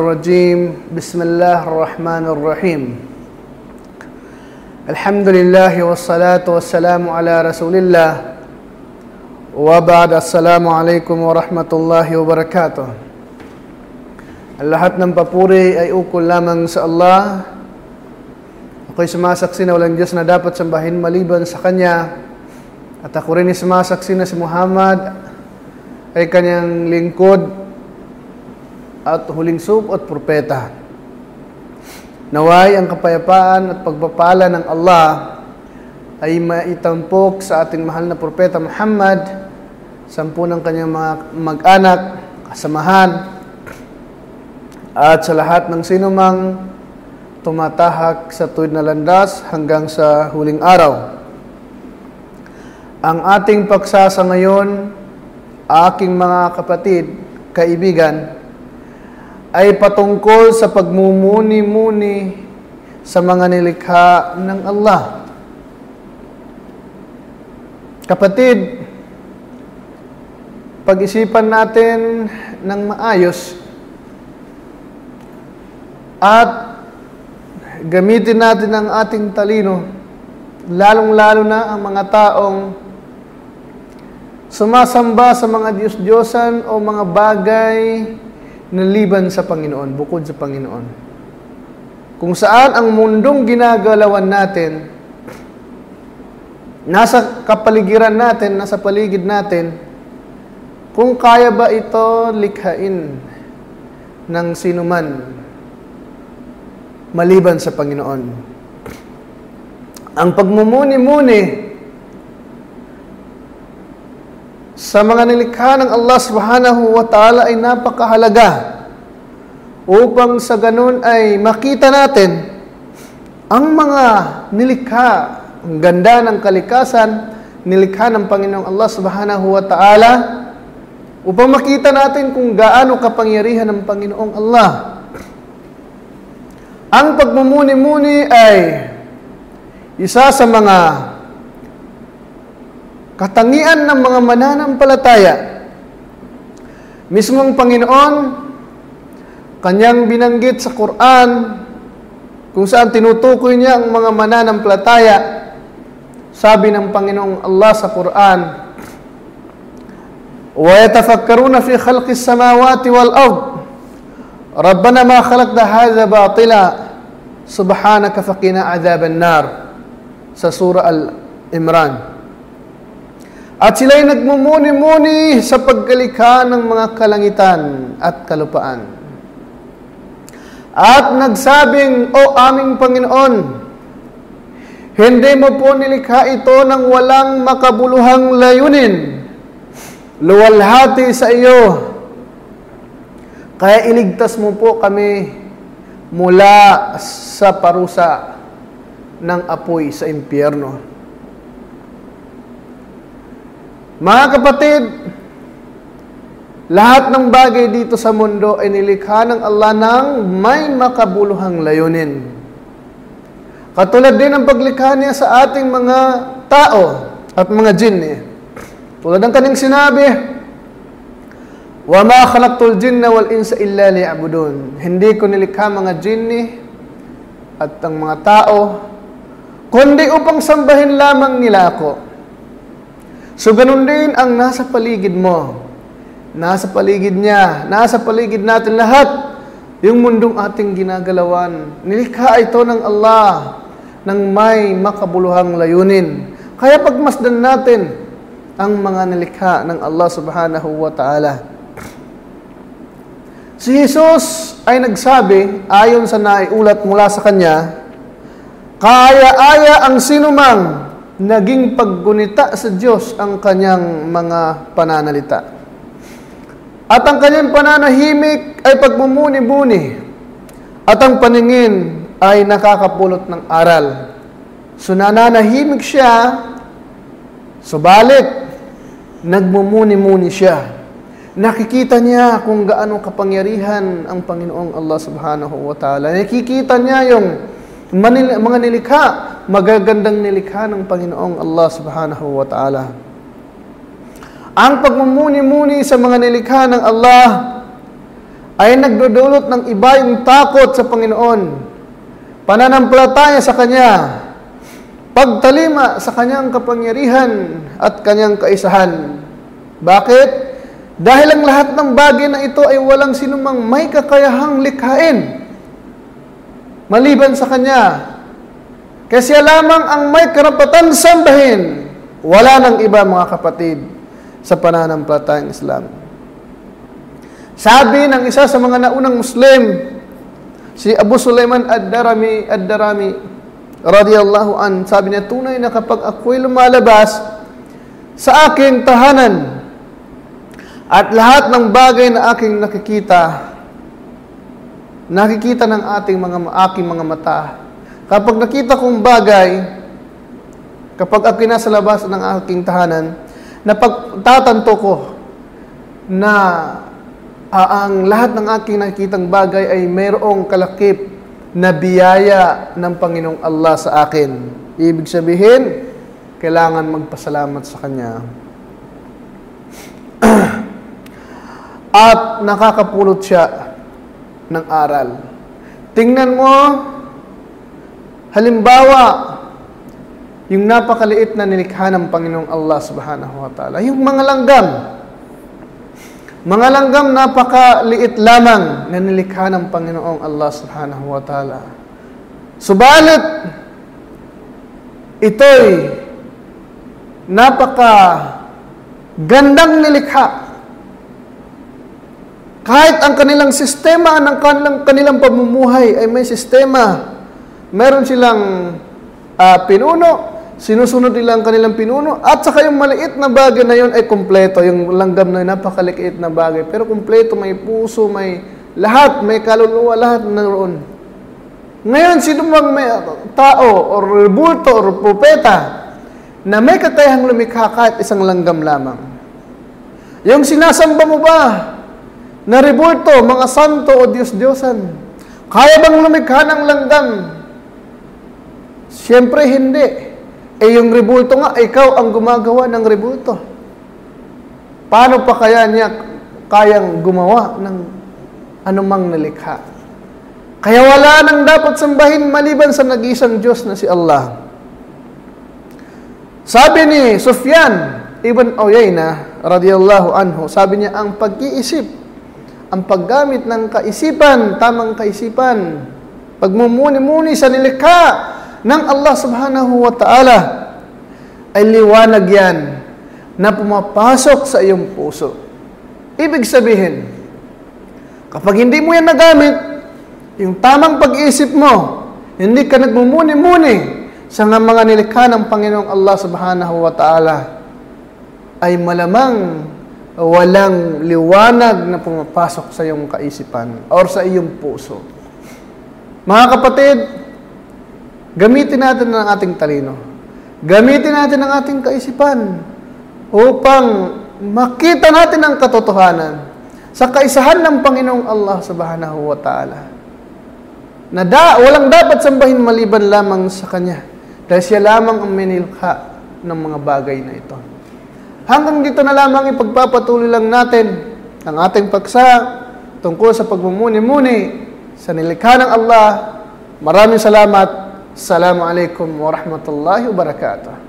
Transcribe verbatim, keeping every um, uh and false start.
الرجيم بسم الله الرحمن الرحيم الحمد لله والصلاة والسلام على رسول الله وبعد السلام عليكم ورحمة الله وبركاته. Ang lahat ng papuri ay ukol lamang sa Allah. Ako'y sumasaksi na walang Diyos na dapat sambahin maliban sa Kanya, at ako rin ay sumasaksi na si Muhammad ay Kanyang lingkod at huling sugo at propeta. Naway ang kapayapaan at pagpapala ng Allah ay maitampok sa ating mahal na propeta Muhammad, sampu ng kanyang mga mag-anak, kasamahan, at sa lahat ng sinumang tumatahak sa tuwid na landas hanggang sa huling araw. Ang ating pagsasa ngayon, aking mga kapatid, kaibigan, ay patungkol sa pagmumuni-muni sa mga nilikha ng Allah. Kapatid, pag-isipan natin ng maayos at gamitin natin ang ating talino, lalong-lalo na ang mga taong sumasamba sa mga Diyos-Diyosan o mga bagay naliban sa Panginoon, bukod sa Panginoon. Kung saan ang mundong ginagalawan natin, nasa kapaligiran natin, nasa paligid natin, kung kaya ba ito likhain ng sinuman maliban sa Panginoon. Ang pagmumuni-muni sa mga nilikha ng Allah subhanahu wa ta'ala ay napakahalaga upang sa ganun ay makita natin ang mga nilikha, ang ganda ng kalikasan, nilikha ng Panginoong Allah subhanahu wa ta'ala, upang makita natin kung gaano kapangyarihan ng Panginoong Allah. Ang pagmumuni-muni ay isa sa mga katangian ng mga mananampalataya. Mismong Panginoon, Kanyang binanggit sa Quran, kung saan tinutukoy niya ang mga mananampalataya. Sabi ng Panginoong Allah sa Quran, وَيَتَفَكَّرُونَ فِي خَلْقِ السَّمَاوَاتِ وَالْأَرْضِ رَبَّنَا مَا خَلَقْتَ هَذَا بَاطِلًا سُبْحَانَكَ فَقِنَا عَذَابَ النَّارِ sa Surah Al-Imran. At sila'y nagmumuni-muni sa pagkalikha ng mga kalangitan at kalupaan. At nagsabing, O aming Panginoon, hindi mo po nilikha ito ng walang makabuluhang layunin, luwalhati sa iyo. Kaya iligtas mo po kami mula sa parusa ng apoy sa impyerno. Mga kapatid, lahat ng bagay dito sa mundo ay nilikha ng Allah ng may makabuluhang layunin. Katulad din ang paglikha niya sa ating mga tao at mga jinni. Tulad ng kanyang sinabi, وَمَا خَلَقْتُ الْجِنَّ وَالْإِنسَ إِلَّا لِيَعْبُدُونَ Hindi ko nilikha mga jinni at ang mga tao, kundi upang sambahin lamang nila ako. So, ganun din ang nasa paligid mo. Nasa paligid niya. Nasa paligid natin lahat. Yung mundong ating ginagalawan. Nilikha ito ng Allah ng may makabuluhang layunin. Kaya pagmasdan natin ang mga nilikha ng Allah subhanahu wa ta'ala. Si Jesus ay nagsabi, ayon sa naiulat mula sa Kanya, kaya-aya ang sinumang naging paggunita sa Diyos ang kanyang mga pananalita. At ang kanyang pananahimik ay pagmumuni-muni. At ang paningin ay nakakapulot ng aral. So nananahimik siya, subalit nagmumuni-muni siya. Nakikita niya kung gaano kapangyarihan ang Panginoong Allah subhanahu wa ta'ala. Nakikita niya yung manil- mga nilikha, magagandang nilikha ng Panginoong Allah subhanahu wa ta'ala. Ang pagmumuni-muni sa mga nilikha ng Allah ay nagdudulot ng iba yung takot sa Panginoon, pananampalataya sa Kanya, pagtalima sa Kanyang kapangyarihan at Kanyang kaisahan. Bakit? Dahil ang lahat ng bagay na ito ay walang sinumang may kakayahang likhain maliban sa Kanya. Kaya siya lamang ang may karapatan sambahin. Wala nang iba, mga kapatid, sa pananampalatayang Islam. Sabi ng isa sa mga naunang Muslim, si Abu Sulaiman ad-Darimi, ad-Darimi radiyallahu an, sabi niya, tunay na kapag ako'y lumalabas sa aking tahanan at lahat ng bagay na aking nakikita, nakikita ng ating mga aking mga mata. Kapag nakita kong bagay, kapag ako'y nasa labas ng aking tahanan, napagtatanto ko na uh, ang lahat ng aking nakikitang bagay ay mayroong kalakip na biyaya ng Panginoong Allah sa akin. Ibig sabihin, kailangan magpasalamat sa Kanya. At nakakapulot siya ng aral. Tingnan mo, halimbawa, yung napakaliit na nilikha ng Panginoong Allah subhanahu wa ta'ala, yung mga langgam. Mga langgam napakaliit lamang na nilikha ng Panginoong Allah subhanahu wa ta'ala. Subalit, ito'y napaka gandang nilikha. Kahit ang kanilang sistema, ng kanilang, kanilang pamumuhay ay may sistema. Meron silang uh, pinuno, sinusunod nila ang kanilang pinuno, at saka yung maliit na bagay na yun ay kumpleto. Yung langgam na yun, napakaliit na bagay. Pero kumpleto, may puso, may lahat, may kaluluwa, lahat na roon. Ngayon, sino mang may tao, or bulto, or propeta, na may katayang lumikha kahit isang langgam lamang. Yung sinasamba mo ba, na rebulto, mga santo o Diyos-Diyosan, kaya bang lumikha ng langgam? Siyempre hindi. Eh yung rebulto nga, ikaw ang gumagawa ng rebulto. Paano pa kaya niya kayang gumawa ng anumang nalikha? Kaya wala nang dapat sambahin maliban sa nag-iisang Diyos na si Allah. Sabi ni Sufyan ibn Uyayna radiyallahu anhu, sabi niya, ang pag-iisip, ang paggamit ng kaisipan, tamang kaisipan, pagmumuni-muni sa nilikha ng Allah subhanahu wa ta'ala, ay liwanag yan na pumapasok sa iyong puso. Ibig sabihin, kapag hindi mo yan nagamit, yung tamang pag-iisip mo, hindi ka nagmumuni-muni sa mga nilikha ng Panginoong Allah subhanahu wa ta'ala, ay malamang walang liwanag na pumapasok sa iyong kaisipan or sa iyong puso. Mga kapatid, gamitin natin ang ating talino. Gamitin natin ang ating kaisipan upang makita natin ang katotohanan sa kaisahan ng Panginoong Allah subhanahu wa ta'ala. Na da, walang dapat sambahin maliban lamang sa Kanya. Dahil siya lamang ang minilkha ng mga bagay na ito. Hanggang dito na lamang ipagpapatuloy lang natin ang ating paksa tungkol sa pagmumuni-muni sa nilikha ng Allah. Maraming salamat. Assalamualaikum warahmatullahi wabarakatuh.